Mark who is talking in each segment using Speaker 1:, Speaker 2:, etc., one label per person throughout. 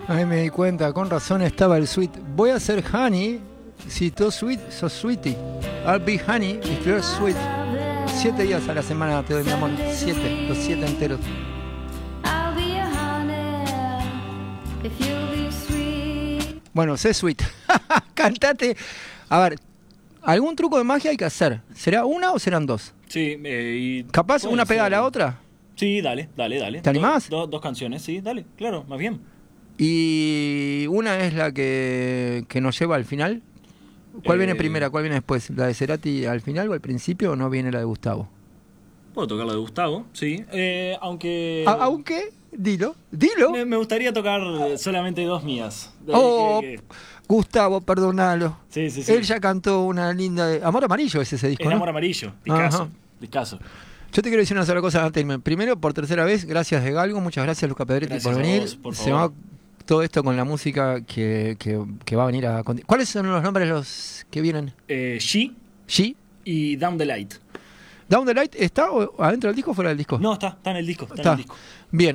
Speaker 1: Ahí me di cuenta, con razón estaba el sweet. Voy a ser honey. Si tú sweet, sos sweetie. I'll be honey if you're sweet. 7 días a la semana te doy, mi amor. 7, los 7 enteros. Bueno, sé sweet. Cantate. A ver, algún truco de magia hay que hacer. ¿Será una o serán dos?
Speaker 2: Sí, y
Speaker 1: ¿Capaz una pega a la otra?
Speaker 2: Sí, dale. ¿Te
Speaker 1: animás?
Speaker 2: Dos canciones, sí, dale, claro, más bien.
Speaker 1: Y una es la que nos lleva al final. ¿Cuál viene primera? ¿Cuál viene después? ¿La de Cerati al final o al principio o no viene la de Gustavo?
Speaker 2: Puedo tocar la de Gustavo, sí. Aunque...
Speaker 1: ¿Aunque? Dilo.
Speaker 2: Me gustaría tocar solamente dos mías.
Speaker 1: Gustavo, perdonalo.
Speaker 2: Sí.
Speaker 1: Él ya cantó una linda... Amor Amarillo es ese disco,
Speaker 2: El
Speaker 1: ¿no?
Speaker 2: Amor Amarillo, discazo.
Speaker 1: Yo te quiero decir una sola cosa antes. Primero, por tercera vez, gracias de Galgo. Muchas gracias, Luca Pedretti, por venir.
Speaker 2: Vos, por
Speaker 1: Se va todo esto con la música que va a venir a... ¿Cuáles son los nombres los que vienen?
Speaker 2: She y Down the Light.
Speaker 1: ¿Down the Light está adentro del disco o fuera del disco?
Speaker 2: No, está en el disco. Está en el disco.
Speaker 1: Bien.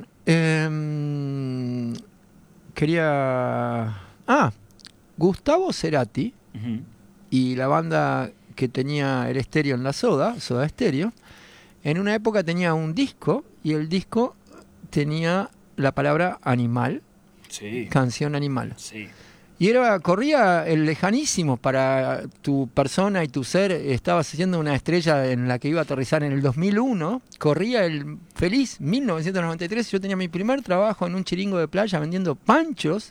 Speaker 1: Quería... Gustavo Cerati y la banda que tenía el estéreo en la Soda Stereo, en una época tenía un disco y el disco tenía la palabra animal, canción animal. Sí. Y corría el lejanísimo para tu persona y tu ser. Estabas haciendo una estrella en la que iba a aterrizar en el 2001. Corría el feliz 1993. Yo tenía mi primer trabajo en un chiringo de playa vendiendo panchos.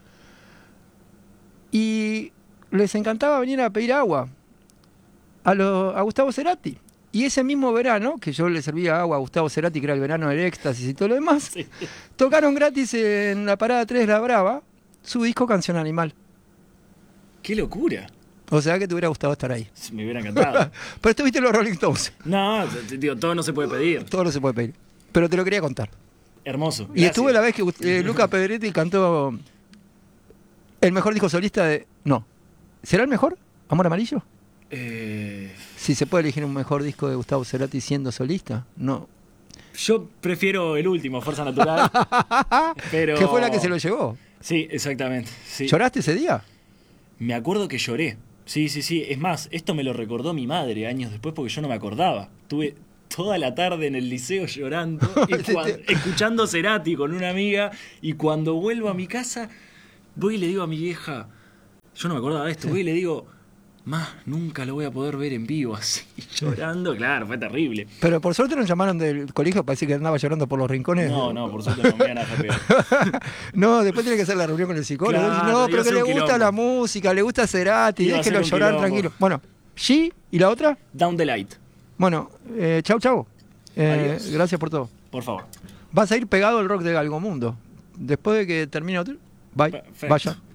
Speaker 1: Y les encantaba venir a pedir agua a Gustavo Cerati. Y ese mismo verano, que yo le servía agua a Gustavo Cerati, que era el verano del éxtasis y todo lo demás, tocaron gratis en la parada 3 de La Brava su disco Canción Animal.
Speaker 2: ¡Qué locura!
Speaker 1: O sea que te hubiera gustado estar ahí.
Speaker 2: Me hubiera encantado.
Speaker 1: Pero estuviste en los Rolling Stones.
Speaker 2: No, tío, todo no se puede pedir.
Speaker 1: Todo no se puede pedir. Pero te lo quería contar.
Speaker 2: Hermoso. Gracias.
Speaker 1: Y estuve la vez que Luca Pedretti cantó el mejor disco solista de... No. ¿Será el mejor? ¿Amor Amarillo? Si se puede elegir un mejor disco de Gustavo Cerati siendo solista, no.
Speaker 2: Yo prefiero el último, Fuerza Natural. Pero...
Speaker 1: ¿Qué fue la que se lo llevó?
Speaker 2: Sí, exactamente. Sí.
Speaker 1: ¿Lloraste ese día?
Speaker 2: Me acuerdo que lloré. Sí. Es más, esto me lo recordó mi madre años después porque yo no me acordaba. Tuve toda la tarde en el liceo llorando, escuchando Cerati con una amiga, y cuando vuelvo a mi casa, voy y le digo a mi vieja, yo no me acordaba de esto, voy y le digo... nunca lo voy a poder ver en vivo así, llorando. Claro, fue terrible.
Speaker 1: Pero por suerte nos llamaron del colegio, parece que andaba llorando por los rincones.
Speaker 2: No, por suerte no me iban a dejar peor.
Speaker 1: No, después tiene que hacer la reunión con el psicólogo.
Speaker 2: Claro,
Speaker 1: no, pero que le gusta la música, le gusta Cerati, déjelo llorar tranquilo. Bueno, She, ¿y la otra?
Speaker 2: Down the Light.
Speaker 1: Bueno, chau. Gracias por todo.
Speaker 2: Por favor.
Speaker 1: Vas a ir pegado el rock de Galgomundo. Después de que termine otro, vaya.